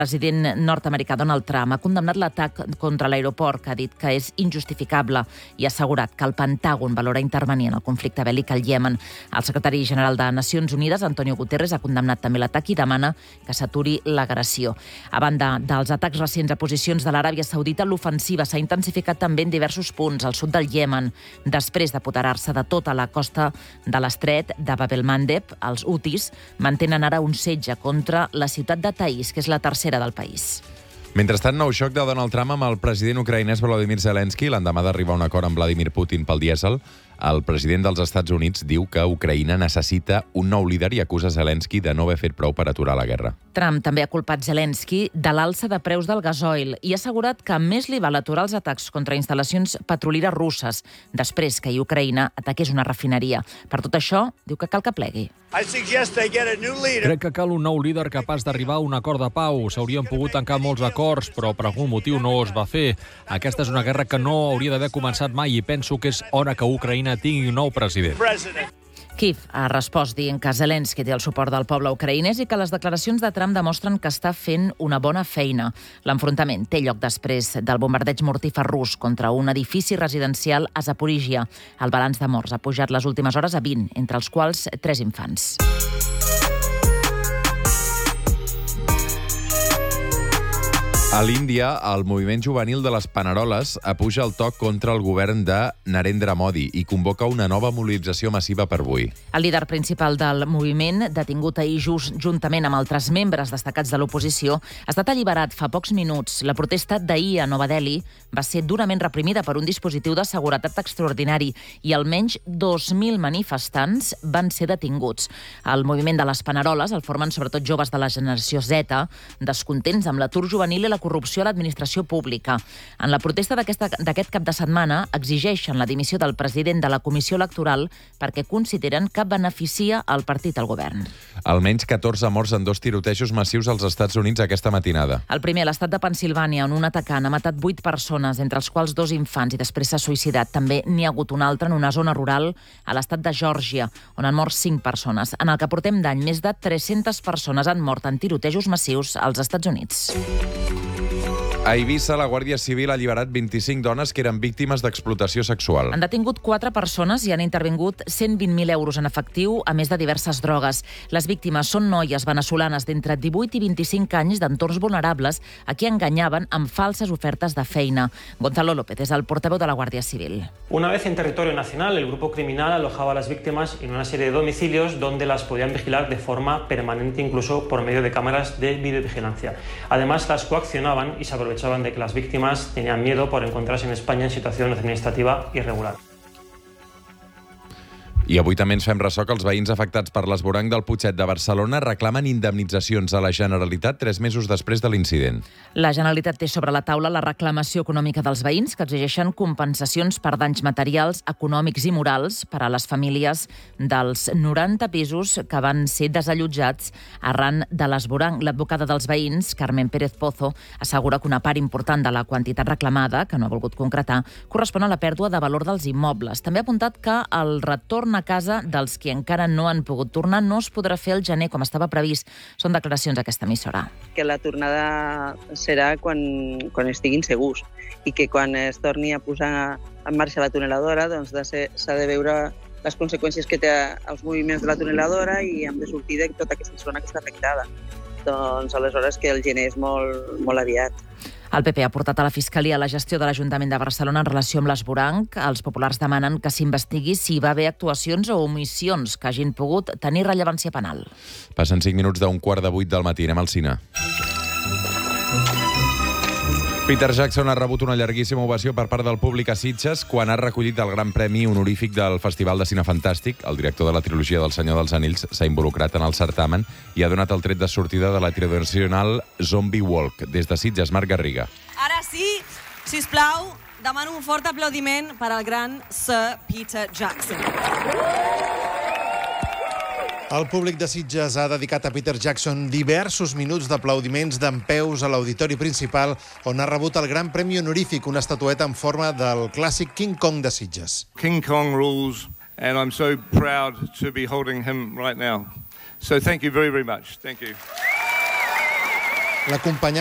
El president nord-americà Donald Trump ha condemnat l'atac contra l'aeroport, que ha dit que és injustificable, i ha assegurat que el Pentàgon valora intervenir en el conflicte bèl·lic al Iemen. El secretari general de Nacions Unides, Antonio Guterres, ha condemnat també l'atac i demana que s'aturi l'agressió. A banda dels atacs recents a posicions de l'Aràbia Saudita, l'ofensiva s'ha intensificat també en diversos punts al sud del Iemen. Després d'apoderar-se de tota la costa de l'estret de Bab el-Mandeb, els Houthis mantenen ara un setge contra la ciutat de Taís, que és la tercera del país. Mentrestant, nou xoc de Donald Trump amb el president ucraïnès Volodymyr Zelensky l'endemà d'arribar a un acord amb Vladimir Putin pel dièsel. El president dels Estats Units diu que Ucraïna necessita un nou líder i acusa Zelensky de no haver fet prou per aturar la guerra. Trump també ha culpat Zelensky de l'alça de preus del gasoil i ha assegurat que més li val aturar els atacs contra instal·lacions petrolieres russes després que Ucraïna ataqués una refineria. Per tot això, diu que cal que plegui. Crec que cal un nou líder capaç d'arribar a un acord de pau. S'haurien pogut tancar molts acords, però per algun motiu no es va fer. Aquesta és una guerra que no hauria d'haver començat mai i penso que és hora que Ucraïna tingui un nou president. Kiev ha respost dient que Zelensky té el suport del poble ucraïnès i que les declaracions de Trump demostren que està fent una bona feina. L'enfrontament té lloc després del bombardeig mortífer rus contra un edifici residencial a Zaporíjia. El balanç de morts ha pujat les últimes hores a 20, entre els quals 3 infants. A l'Índia, el moviment juvenil de les Paneroles apuja el toc contra el govern de Narendra Modi i convoca una nova mobilització massiva per avui. El líder principal del moviment, detingut ahir juntament amb altres membres destacats de l'oposició, ha estat alliberat fa pocs minuts. La protesta d'ahir a Nova Delhi va ser durament reprimida per un dispositiu de seguretat extraordinari i almenys 2.000 manifestants van ser detinguts. El moviment de les Paneroles el formen sobretot joves de la generació Z, descontents amb l'atur juvenil i la corrupció a l'administració pública. En la protesta d'aquest cap de setmana exigeixen la dimissió del president de la Comissió Electoral perquè consideren que beneficia el partit al govern. Almenys 14 morts en 2 tirotejos massius als Estats Units aquesta matinada. El primer a l'estat de Pennsilvània, on un atacant ha matat 8 persones, entre els quals 2 infants, i després s'ha suïcidat. També n'hi ha hagut un altre en una zona rural a l'estat de Geòrgia, on han mort 5 persones. En el que portem d'any, més de 300 persones han mort en tirotejos massius als Estats Units. A Eivissa, la Guàrdia Civil ha alliberat 25 dones que eren víctimes d'explotació sexual. Han detingut 4 persones i han intervingut 120.000 euros en efectiu, a més de diverses drogues. Les víctimes són noies venezolanes d'entre 18 i 25 anys d'entorns vulnerables a qui enganyaven amb falses ofertes de feina. Gonzalo López és el portaveu de la Guàrdia Civil. Una vez en territorio nacional, el grupo criminal alojaba a las víctimas en una serie de domicilios donde las podían vigilar de forma permanente, incluso por medio de cámaras de videovigilancia. Además, las coaccionaban y se aprovechaban de que las víctimas tenían miedo por encontrarse en España en situación administrativa irregular. I avui també ens fem ressò que els veïns afectats per l'esvoranc del Putxet de Barcelona reclamen indemnitzacions a la Generalitat 3 mesos després de l'incident. La Generalitat té sobre la taula la reclamació econòmica dels veïns que exigeixen compensacions per danys materials, econòmics i morals per a les famílies dels 90 pisos que van ser desallotjats arran de l'esvoranc. L'advocada dels veïns, Carmen Pérez Pozo, assegura que una part important de la quantitat reclamada, que no ha volgut concretar, correspon a la pèrdua de valor dels immobles. També ha apuntat que el retorn a casa dels que encara no han pogut tornar no es podrà fer al gener com estava previst. Són declaracions d'aquesta emissora. Que la tornada serà quan estiguin segurs i que quan es torni a posar en marxa la tuneladora doncs s'ha de veure les conseqüències que té els moviments de la tuneladora i hem de sortir de tota aquesta zona que està afectada. Doncs aleshores que el gener és molt aviat. El PP ha portat a la Fiscalia la gestió de l'Ajuntament de Barcelona en relació amb l'esvoranc. Els populars demanen que s'investigui si hi va haver actuacions o omissions que hagin pogut tenir rellevància penal. Passen 5 minuts d'un 7:45 del matí. Anem al cine. Peter Jackson ha rebut una llarguíssima ovació per part del públic a Sitges quan ha recollit el Gran Premi honorífic del Festival de Cine Fantàstic. El director de la trilogia del Senyor dels Anells s'ha involucrat en el certamen i ha donat el tret de sortida de la tradicional Zombie Walk. Des de Sitges, Marc Garriga. Ara sí, sisplau, demano un fort aplaudiment per al gran Sir Peter Jackson. El públic de Sitges ha dedicat a Peter Jackson diversos minuts d'aplaudiments dempeus a l'auditori principal, on ha rebut el Gran Premi honorífic, una estatueta en forma del clàssic King Kong de Sitges. King Kong rules, and I'm so proud to be holding him right now. So thank you very, very much. Thank you. L'acompanyava